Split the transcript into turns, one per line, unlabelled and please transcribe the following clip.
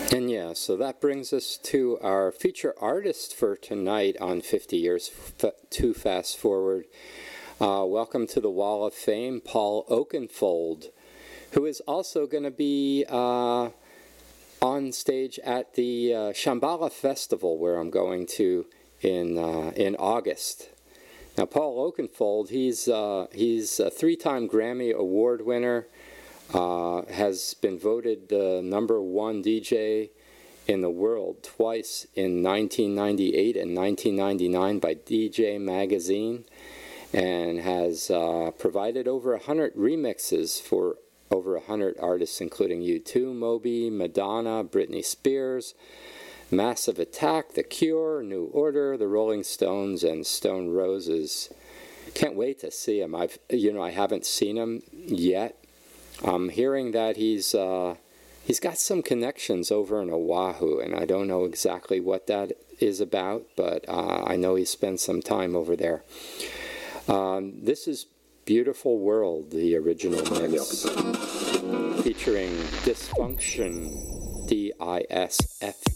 And yeah, so that brings us to our feature artist for tonight on 50 Years Too Fast Forward. Welcome to the Wall of Fame, Paul Oakenfold, who is also going to be on stage at the Shambhala Festival, where I'm going to in August. Now, Paul Oakenfold, he's a 3-time Grammy Award winner. Has been voted the #1 DJ in the world twice in 1998 and 1999 by DJ Magazine, and has provided over 100 remixes for over 100 artists, including U2, Moby, Madonna, Britney Spears, Massive Attack, The Cure, New Order, The Rolling Stones, and Stone Roses. Can't wait to see him. I haven't seen him yet. I'm hearing that he's got some connections over in Oahu, and I don't know exactly what that is about, but I know he spent some time over there. This is Beautiful World, the original mix, featuring Dysfunction, DISFUNCTION.